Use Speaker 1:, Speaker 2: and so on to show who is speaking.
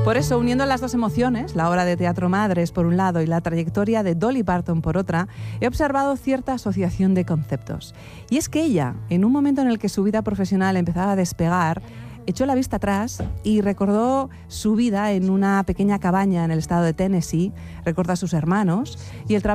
Speaker 1: Por eso, uniendo las dos emociones, la obra de teatro Madres por un lado y la trayectoria de Dolly Parton por otra, he observado cierta asociación de conceptos. Y es que ella, en un momento en el que su vida profesional empezaba a despegar, echó la vista atrás y recordó su vida en una pequeña cabaña en el estado de Tennessee, recordó a sus hermanos y el trabajo